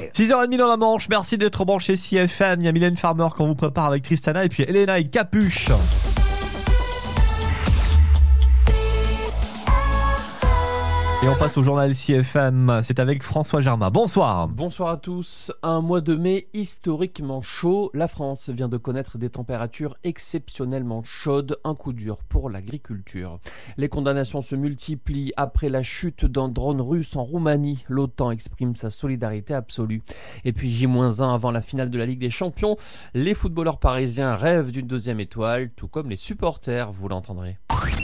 soirée. 6h30 dans la Manche, merci d'être branché CFM. Il y a Mylène Farmer qu'on vous prépare avec Tristana et puis Elena et Capuche. Et on passe au journal CFM, c'est avec François Germain. Bonsoir. Bonsoir à tous. Un mois de mai historiquement chaud. La France vient de connaître des températures exceptionnellement chaudes. Un coup dur pour l'agriculture. Les condamnations se multiplient après la chute d'un drone russe en Roumanie. L'OTAN exprime sa solidarité absolue. Et puis J-1 avant la finale de la Ligue des Champions. Les footballeurs parisiens rêvent d'une deuxième étoile, tout comme les supporters, vous l'entendrez.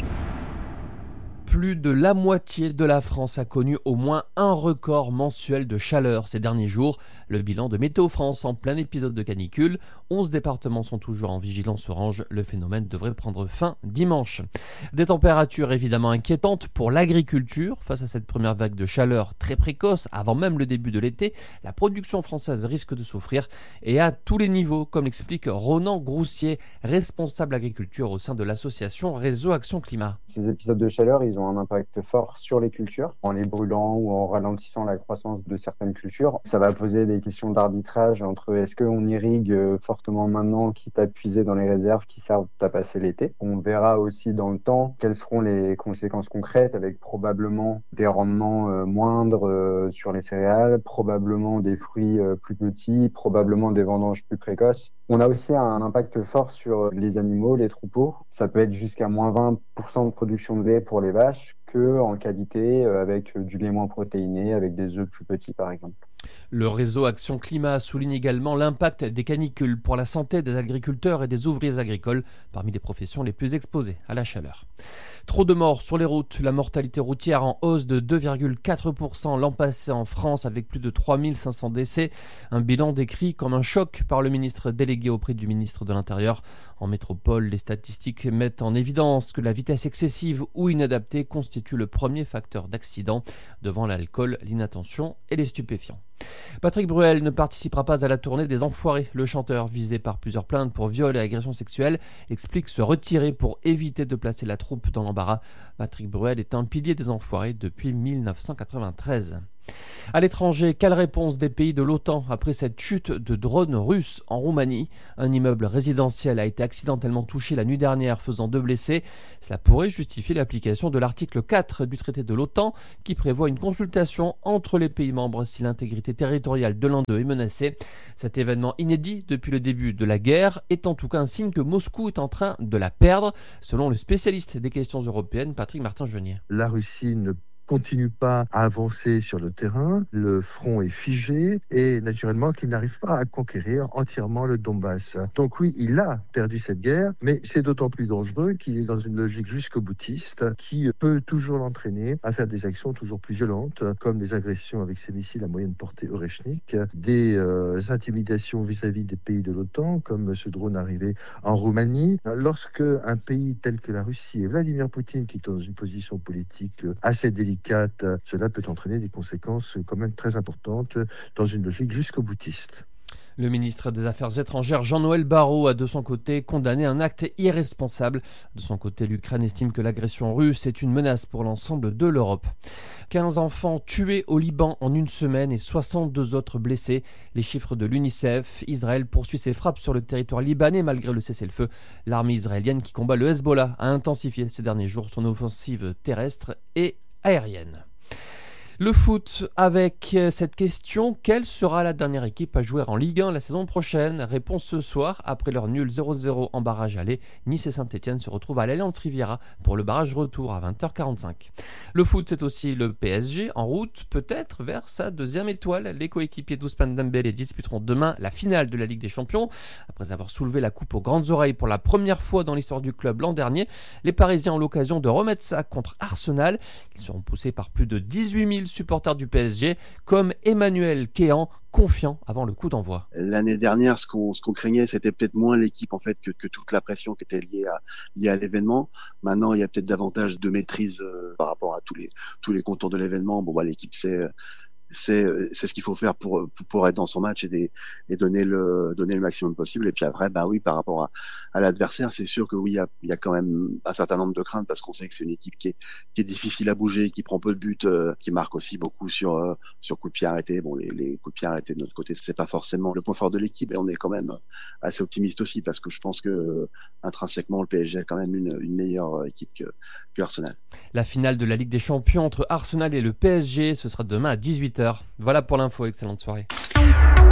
Plus de la moitié de la France a connu au moins un record mensuel de chaleur ces derniers jours. Le bilan de Météo France en plein épisode de canicule. 11 départements sont toujours en vigilance orange. Le phénomène devrait prendre fin dimanche. Des températures évidemment inquiétantes pour l'agriculture. Face à cette première vague de chaleur très précoce, avant même le début de l'été, la production française risque de souffrir et à tous les niveaux, comme l'explique Ronan Groussier, responsable agriculture au sein de l'association Réseau Action Climat. Ces épisodes de chaleur, ils ont un impact fort sur les cultures, en les brûlant ou en ralentissant la croissance de certaines cultures. Ça va poser des questions d'arbitrage entre est-ce qu'on irrigue fortement maintenant, quitte à puiser dans les réserves qui servent à passer l'été. On verra aussi dans le temps quelles seront les conséquences concrètes, avec probablement des rendements moindres sur les céréales, probablement des fruits plus petits, probablement des vendanges plus précoces. On a aussi un impact fort sur les animaux, les troupeaux. Ça peut être jusqu'à moins 20% de production de lait pour les vaches que en qualité avec du lait moins protéiné, avec des œufs plus petits par exemple. Le réseau Action Climat souligne également l'impact des canicules pour la santé des agriculteurs et des ouvriers agricoles, parmi les professions les plus exposées à la chaleur. Trop de morts sur les routes, la mortalité routière en hausse de 2,4% l'an passé en France avec plus de 3500 décès. Un bilan décrit comme un choc par le ministre délégué auprès du ministre de l'Intérieur. En métropole, les statistiques mettent en évidence que la vitesse excessive ou inadaptée constitue le premier facteur d'accident devant l'alcool, l'inattention et les stupéfiants. Patrick Bruel ne participera pas à la tournée des Enfoirés. Le chanteur, visé par plusieurs plaintes pour viol et agression sexuelle, explique se retirer pour éviter de placer la troupe dans l'embarras. Patrick Bruel est un pilier des Enfoirés depuis 1993. À l'étranger, quelle réponse des pays de l'OTAN après cette chute de drones russes en Roumanie? Un immeuble résidentiel a été accidentellement touché la nuit dernière, faisant 2 blessés. Cela pourrait justifier l'application de l'article 4 du traité de l'OTAN qui prévoit une consultation entre les pays membres si l'intégrité territoriale de l'un d'eux est menacée. Cet événement inédit depuis le début de la guerre est en tout cas un signe que Moscou est en train de la perdre, selon le spécialiste des questions européennes Patrick Martin-Genier. La Russie ne continue pas à avancer sur le terrain, le front est figé et naturellement qu'il n'arrive pas à conquérir entièrement le Donbass. Donc oui, il a perdu cette guerre, mais c'est d'autant plus dangereux qu'il est dans une logique jusqu'au-boutiste qui peut toujours l'entraîner à faire des actions toujours plus violentes, comme les agressions avec ses missiles à moyenne portée Oreshnik, des intimidations vis-à-vis des pays de l'OTAN, comme ce drone arrivé en Roumanie. Lorsque un pays tel que la Russie et Vladimir Poutine, qui est dans une position politique assez délicate, cela peut entraîner des conséquences quand même très importantes dans une logique jusqu'au-boutiste. Le ministre des Affaires étrangères Jean-Noël Barrot a de son côté condamné un acte irresponsable. De son côté, l'Ukraine estime que l'agression russe est une menace pour l'ensemble de l'Europe. 15 enfants tués au Liban en une semaine et 62 autres blessés. Les chiffres de l'UNICEF. Israël poursuit ses frappes sur le territoire libanais malgré le cessez-le-feu. L'armée israélienne qui combat le Hezbollah a intensifié ces derniers jours son offensive terrestre et aérienne. Le foot avec cette question, quelle sera la dernière équipe à jouer en Ligue 1 la saison prochaine? Réponse ce soir, après leur nul 0-0 en barrage aller, Nice et Saint-Etienne se retrouvent à l'Allianz Riviera pour le barrage retour à 20h45. Le foot, c'est aussi le PSG en route peut-être vers sa deuxième étoile. Les coéquipiers d'Ousmane Dembélé disputeront demain la finale de la Ligue des Champions. Après avoir soulevé la coupe aux grandes oreilles pour la première fois dans l'histoire du club l'an dernier, les Parisiens ont l'occasion de remettre ça contre Arsenal. Ils seront poussés par plus de 18 000 supporters du PSG, comme Emmanuel Kéan, confiant avant le coup d'envoi. L'année dernière, ce qu'on craignait, c'était peut-être moins l'équipe en fait que toute la pression qui était liée à l'événement. Maintenant, il y a peut-être davantage de maîtrise par rapport à tous les contours de l'événement. Bon, l'équipe c'est ce qu'il faut faire pour être dans son match et donner le maximum possible. Et puis après, bah oui, par rapport à l'adversaire, c'est sûr que oui, il y a quand même un certain nombre de craintes parce qu'on sait que c'est une équipe qui est difficile à bouger, qui prend peu de buts, qui marque aussi beaucoup sur coups de pied arrêtés. Bon, les coups de pied arrêtés de notre côté, c'est pas forcément le point fort de l'équipe, et on est quand même assez optimiste aussi parce que je pense que intrinsèquement le PSG a quand même une meilleure équipe que Arsenal. La finale de la Ligue des Champions entre Arsenal et le PSG, ce sera demain à 18h. Voilà pour l'info, excellente soirée.